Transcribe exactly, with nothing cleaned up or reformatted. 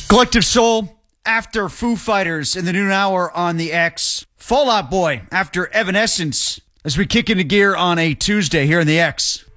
Collective Soul after Foo Fighters in the noon hour on the X. Fall Out Boy after Evanescence as we kick into gear on a Tuesday here in the X.